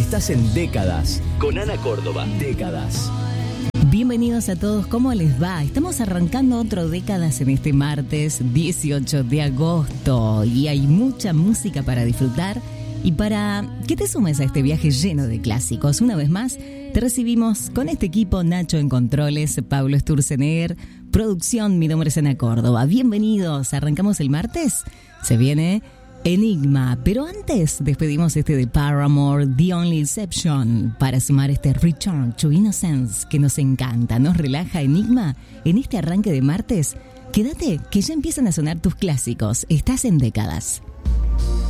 Estás en Décadas con Ana Córdoba. Décadas. Bienvenidos a todos, ¿cómo les va? Estamos arrancando otro Décadas en este martes 18 de agosto y hay mucha música para disfrutar y para que te sumes a este viaje lleno de clásicos. Una vez más, te recibimos con este equipo: Nacho en controles, Pablo Sturzenegger, producción, mi nombre es Ana Córdoba. Bienvenidos, arrancamos el martes, se viene Enigma, pero antes despedimos este de Paramore, The Only Exception, para sumar este Return to Innocence que nos encanta, nos relaja. Enigma, en este arranque de martes, quédate que ya empiezan a sonar tus clásicos, estás en Décadas.